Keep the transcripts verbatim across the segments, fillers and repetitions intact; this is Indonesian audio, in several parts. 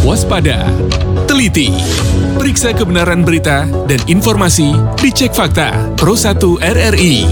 waspada, teliti, periksa kebenaran berita dan informasi di Cek Fakta Pro satu R R I.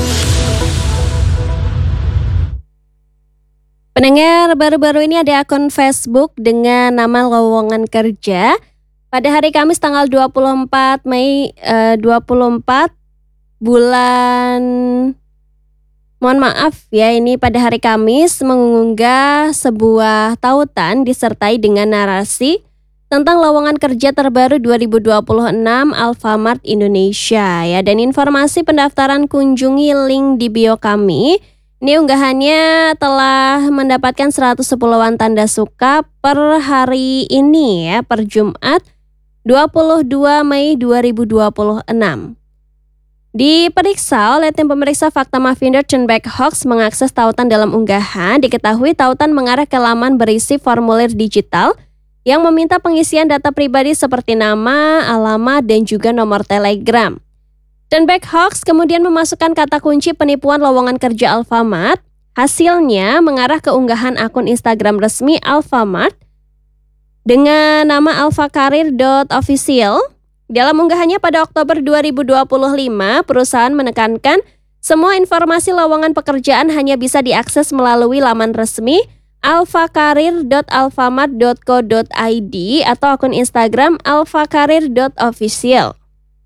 Pendengar, baru-baru ini ada akun Facebook dengan nama Lowongan Kerja. Pada hari Kamis tanggal dua puluh empat Mei eh, dua puluh empat bulan, mohon maaf ya, ini pada hari Kamis mengunggah sebuah tautan disertai dengan narasi tentang lowongan kerja terbaru dua ribu dua puluh enam Alfamart Indonesia ya. Dan informasi pendaftaran kunjungi link di bio kami. Ini unggahannya telah mendapatkan seratus sepuluhan tanda suka per hari ini ya, per Jumat dua puluh dua Mei dua ribu dua puluh enam. Diperiksa oleh tim pemeriksa fakta Mavinder Cenbek Hoax mengakses tautan dalam unggahan. Diketahui tautan mengarah ke laman berisi formulir digital yang meminta pengisian data pribadi seperti nama, alamat, dan juga nomor telegram. Cenbek Hoax kemudian memasukkan kata kunci penipuan lowongan kerja Alfamart. Hasilnya mengarah ke unggahan akun Instagram resmi Alfamart dengan nama alfakarir dot official. Dalam unggahannya pada Oktober dua ribu dua puluh lima, perusahaan menekankan semua informasi lowongan pekerjaan hanya bisa diakses melalui laman resmi alfakarir dot alfamart dot co dot i d atau akun Instagram alfakarir dot official.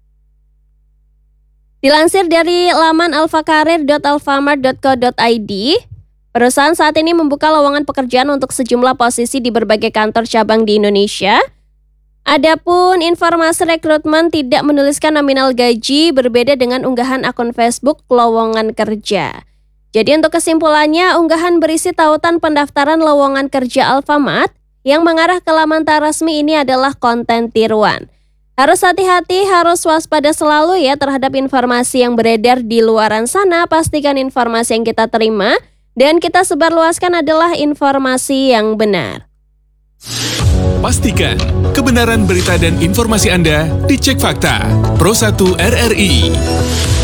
Dilansir dari laman alfakarir dot alfamart dot co dot i d, perusahaan saat ini membuka lowongan pekerjaan untuk sejumlah posisi di berbagai kantor cabang di Indonesia. Adapun informasi rekrutmen tidak menuliskan nominal gaji, berbeda dengan unggahan akun Facebook lowongan kerja. Jadi untuk kesimpulannya, unggahan berisi tautan pendaftaran lowongan kerja Alfamart yang mengarah ke laman tak resmi ini adalah konten tiruan. Harus hati-hati, harus waspada selalu ya terhadap informasi yang beredar di luaran sana. Pastikan informasi yang kita terima dan kita sebarluaskan adalah informasi yang benar. Pastikan kebenaran berita dan informasi Anda di Cek Fakta Pro satu R R I.